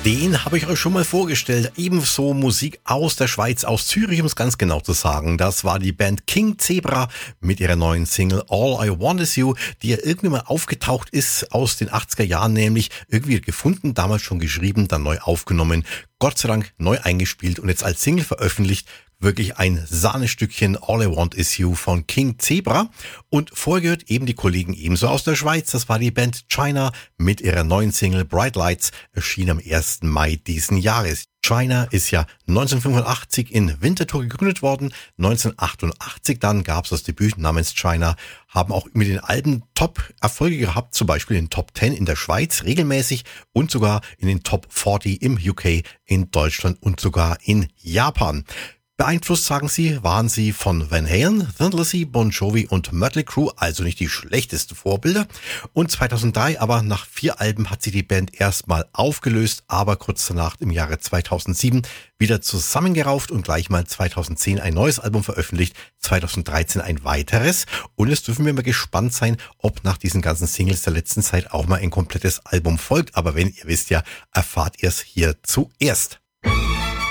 Den habe ich euch schon mal vorgestellt. Ebenso Musik aus der Schweiz, aus Zürich, um es ganz genau zu sagen. Das war die Band King Zebra mit ihrer neuen Single All I Want Is You, die ja irgendwie mal aufgetaucht ist aus den 80er Jahren, nämlich irgendwie gefunden, damals schon geschrieben, dann neu aufgenommen, Gott sei Dank neu eingespielt und jetzt als Single veröffentlicht. Wirklich ein Sahnestückchen All I Want Is You von King Zebra. Und vorher gehört eben die Kollegen ebenso aus der Schweiz. Das war die Band China mit ihrer neuen Single Bright Lights, erschien am 1. Mai diesen Jahres. China ist ja 1985 in Winterthur gegründet worden. 1988 dann gab es das Debüt namens China, haben auch mit den Alben Top-Erfolge gehabt, zum Beispiel in den Top 10 in der Schweiz regelmäßig und sogar in den Top 40 im UK, in Deutschland und sogar in Japan. Beeinflusst, sagen sie, waren sie von Van Halen, Thin Lizzy, Bon Jovi und Mötley Crüe, also nicht die schlechtesten Vorbilder. Und 2003, aber nach 4 Alben, hat sich die Band erstmal aufgelöst, aber kurz danach im Jahre 2007 wieder zusammengerauft und gleich mal 2010 ein neues Album veröffentlicht, 2013 ein weiteres. Und jetzt dürfen wir mal gespannt sein, ob nach diesen ganzen Singles der letzten Zeit auch mal ein komplettes Album folgt. Aber wenn ihr wisst ja, erfahrt ihr es hier zuerst.